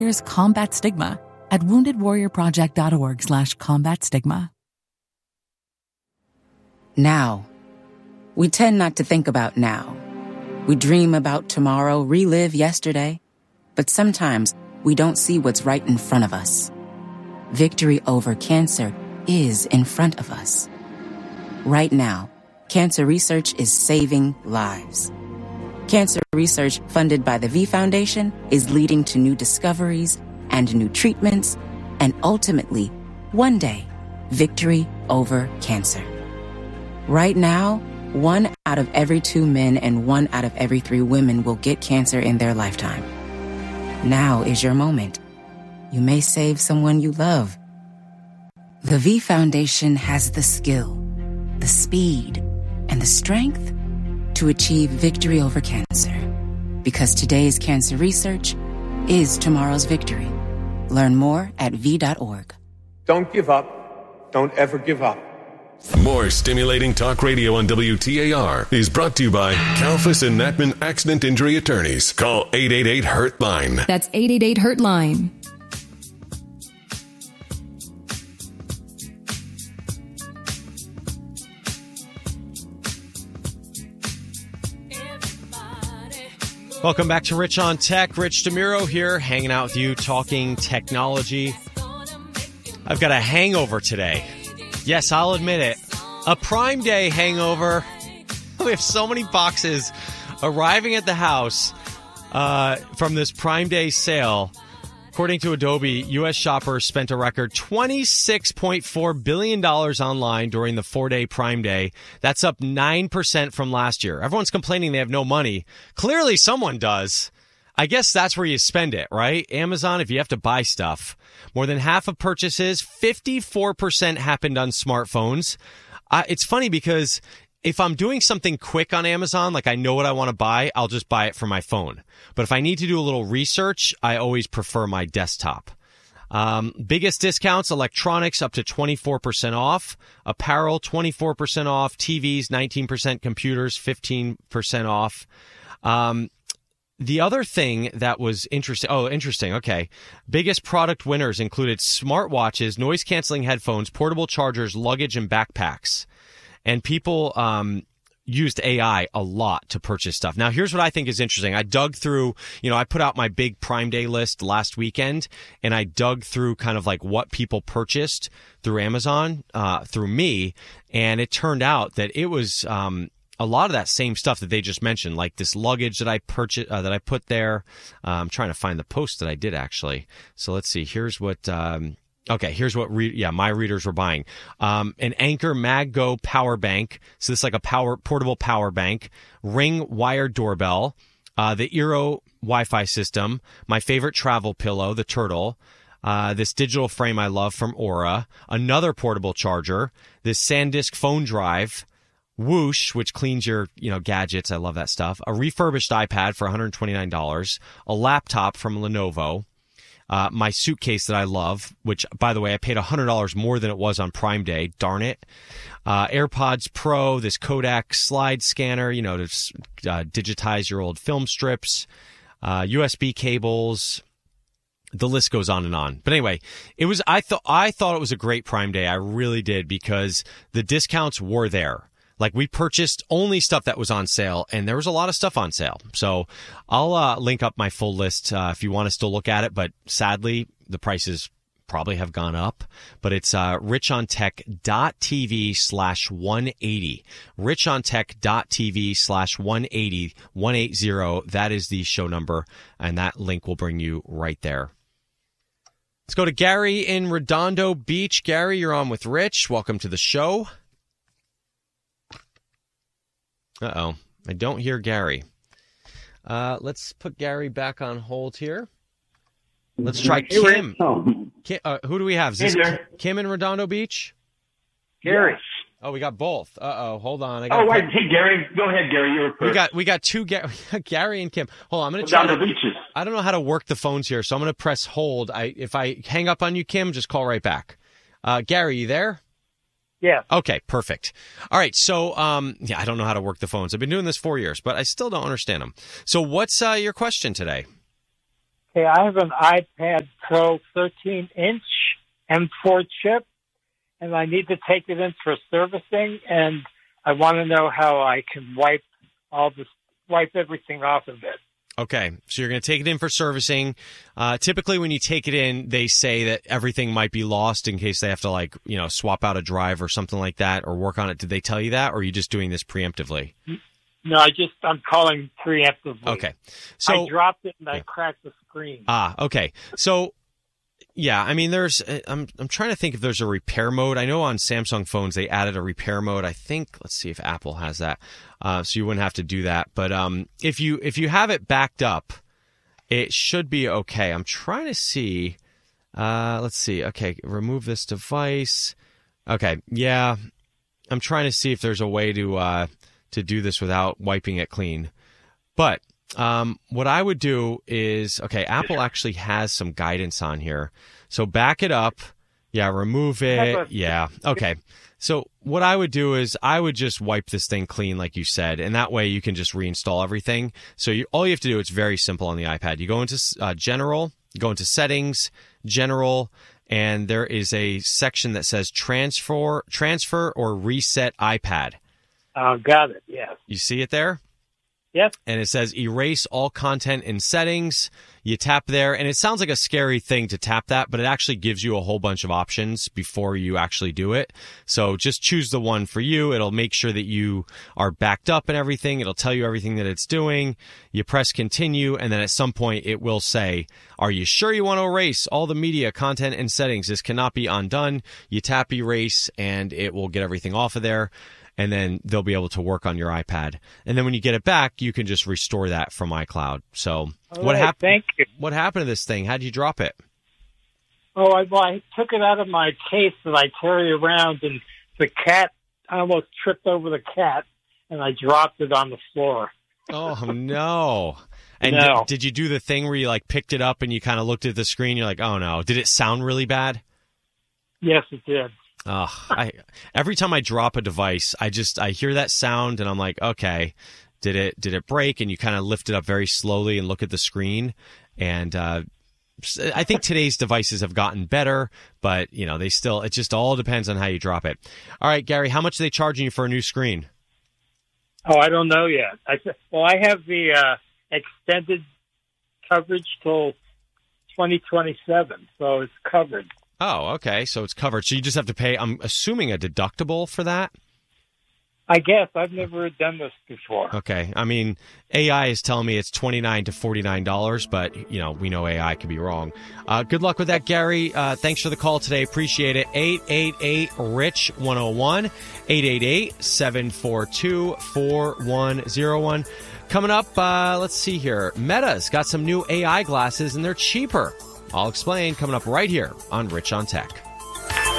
combat stigma at woundedwarriorproject.org/combat stigma. Now. We tend not to think about now. We dream about tomorrow, relive yesterday, but sometimes we don't see what's right in front of us. Victory over cancer is in front of us. Right now, cancer research is saving lives. Cancer research funded by the V Foundation is leading to new discoveries and new treatments, and ultimately, one day, victory over cancer. Right now, 1 out of every 2 men and 1 out of every 3 women will get cancer in their lifetime. Now is your moment. You may save someone you love. The V Foundation has the skill, the speed, and the strength to achieve victory over cancer. Because today's cancer research is tomorrow's victory. Learn more at v.org. Don't give up. Don't ever give up. More stimulating talk radio on WTAR is brought to you by Kalfas and Natman Accident Injury Attorneys. Call 888-HURT-LINE. That's 888-HURT-LINE. Welcome back to Rich on Tech. Rich DeMuro here, hanging out with you, talking technology. I've got a hangover today. Yes, I'll admit it. A Prime Day hangover. We have so many boxes arriving at the house from this Prime Day sale. According to Adobe, U.S. shoppers spent a record $26.4 billion online during the 4-day Prime Day. That's up 9% from last year. Everyone's complaining they have no money. Clearly someone does. I guess that's where you spend it, right? Amazon, if you have to buy stuff. More than half of purchases, 54% happened on smartphones. It's funny because if I'm doing something quick on Amazon, like I know what I want to buy, I'll just buy it from my phone. But if I need to do a little research, I always prefer my desktop. Biggest discounts, electronics up to 24% off, apparel 24% off, TVs 19%, computers 15% off. The other thing that was interesting. Okay. Biggest product winners included smartwatches, noise-canceling headphones, portable chargers, luggage, and backpacks. And people used AI a lot to purchase stuff. Now, here's what I think is interesting. I dug through, I put out my big Prime Day list last weekend, and I dug through kind of like what people purchased through Amazon, through me, and it turned out that it was a lot of that same stuff that they just mentioned, like this luggage that I purchased, that I put there. I'm trying to find the post that I did actually. So let's see. Here's what. Here's what my readers were buying. An Anker MagGo power bank. So this is like a portable power bank. Ring wired doorbell. The Eero Wi-Fi system. My favorite travel pillow, the Turtle. This digital frame I love from Aura. Another portable charger. This SanDisk phone drive. Whoosh, which cleans your, gadgets. I love that stuff. A refurbished iPad for $129. A laptop from Lenovo. My suitcase that I love, which, by the way, I paid $100 more than it was on Prime Day. Darn it. AirPods Pro, this Kodak slide scanner, to digitize your old film strips. USB cables. The list goes on and on. But anyway, I thought it was a great Prime Day. I really did, because the discounts were there. Like, we purchased only stuff that was on sale, and there was a lot of stuff on sale. So I'll link up my full list if you want to still look at it. But sadly, the prices probably have gone up. But it's richontech.tv/180. richontech.tv/180. 180. That is the show number, and that link will bring you right there. Let's go to Gary in Redondo Beach. Gary, you're on with Rich. Welcome to the show. Uh-oh, I don't hear Gary. Let's put Gary back on hold here. Let's try Kim. Who do we have? Is this Kim in Redondo Beach? Gary. Oh, we got both. Uh-oh, hold on. Hey, Gary. Go ahead, Gary. You're first. We got two Gary and Kim. Hold on, I'm going to try down the beaches. I don't know how to work the phones here, so I'm going to press hold. If I hang up on you, Kim, just call right back. Gary, you there? Yeah. Okay, perfect. All right, so, I don't know how to work the phones. I've been doing this 4 years, but I still don't understand them. So what's your question today? Okay, I have an iPad Pro 13-inch M4 chip, and I need to take it in for servicing, and I want to know how I can wipe everything off of it. Okay, so you're going to take it in for servicing. Typically, when you take it in, they say that everything might be lost in case they have to, swap out a drive or something like that or work on it. Did they tell you that, or are you just doing this preemptively? No, I'm calling preemptively. Okay. So I dropped it and I cracked the screen. Okay. So, yeah, I mean, I'm trying to think if there's a repair mode. I know on Samsung phones they added a repair mode. I think, let's see if Apple has that. So you wouldn't have to do that. But if you have it backed up, it should be okay. I'm trying to see. Let's see. Okay, remove this device. Okay, yeah. I'm trying to see if there's a way to do this without wiping it clean. But what I would do is, okay, Apple actually has some guidance on here. So back it up. Yeah, remove it. Yeah. Okay. So what I would do is I would just wipe this thing clean, like you said, and that way you can just reinstall everything. So all you have to do, it's very simple on the iPad. You go into General, you go into Settings, General, and there is a section that says Transfer or Reset iPad. Got it, yes. You see it there? Yep. And it says erase all content in settings. You tap there, and it sounds like a scary thing to tap that, but it actually gives you a whole bunch of options before you actually do it. So just choose the one for you. It'll make sure that you are backed up and everything. It'll tell you everything that it's doing. You press continue, and then at some point it will say, are you sure you want to erase all the media, content, and settings? This cannot be undone. You tap erase, and it will get everything off of there. And then they'll be able to work on your iPad. And then when you get it back, you can just restore that from iCloud. So what happened? Thank you. What happened to this thing? How did you drop it? Oh, I took it out of my case and I carried it around, and I almost tripped over the cat, and I dropped it on the floor. Oh, no. And no. Did you do the thing where you picked it up and you kind of looked at the screen? You're like, oh, no. Did it sound really bad? Yes, it did. Every time I drop a device, I hear that sound and I'm like, okay, did it break? And you kind of lift it up very slowly and look at the screen. And I think today's devices have gotten better, but it just all depends on how you drop it. All right, Gary, how much are they charging you for a new screen? Oh, I don't know yet. I have the extended coverage till 2027, so it's covered. Oh, okay. So it's covered. So you just have to pay, I'm assuming, a deductible for that? I guess. I've never done this before. Okay. I mean, AI is telling me it's $29 to $49, but, we know AI could be wrong. Good luck with that, Gary. Thanks for the call today. Appreciate it. 888-RICH-101, 888-742-4101. Coming up, let's see here. Meta's got some new AI glasses, and they're cheaper. I'll explain coming up right here on Rich on Tech.